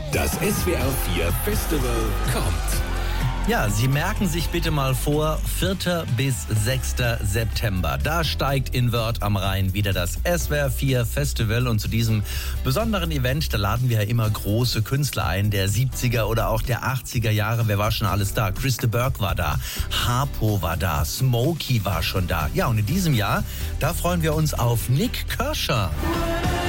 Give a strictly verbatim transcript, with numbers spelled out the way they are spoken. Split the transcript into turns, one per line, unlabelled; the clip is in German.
Das S W R vier Festival kommt.
Ja, Sie merken sich bitte mal vor, vierter bis sechster September. Da steigt in Wörth am Rhein wieder das S W R vier Festival. Und zu diesem besonderen Event, da laden wir ja immer große Künstler ein, der siebziger oder auch der achtziger Jahre. Wer war schon alles da? Chris de Burgh war da, Harpo war da, Smokey war schon da. Ja, und in diesem Jahr, da freuen wir uns auf Nik Kershaw.